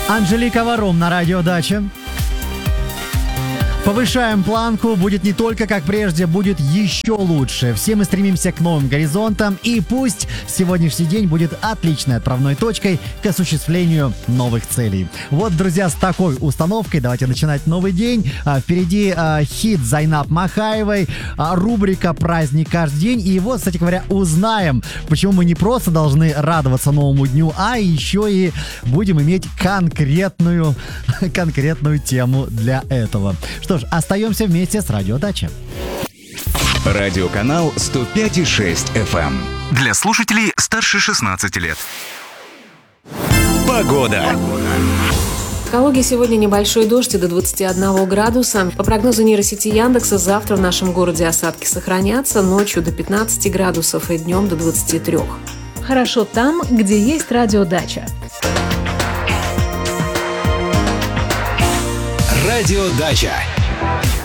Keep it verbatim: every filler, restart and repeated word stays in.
Анжелика Варум на радио Дача. Повышаем планку, будет не только как прежде, будет еще лучше. Все мы стремимся к новым горизонтам, и пусть сегодняшний день будет отличной отправной точкой к осуществлению новых целей. Вот, друзья, с такой установкой давайте начинать новый день. А, впереди а, хит Зайнаб Махаевой, а, рубрика «Праздник каждый день». И вот, кстати говоря, узнаем, почему мы не просто должны радоваться новому дню, а еще и будем иметь конкретную, конкретную тему для этого. Что ж, остаемся вместе с Радио Дача. Радиоканал сто пять и шесть эф эм. Для слушателей старше шестнадцати лет. Погода. В Калуге сегодня небольшой дождь и до двадцати одного градуса. По прогнозу нейросети Яндекса, завтра в нашем городе осадки сохранятся, ночью до пятнадцати градусов и днем до двадцати трёх. Хорошо там, где есть Радио Дача. Радио Дача.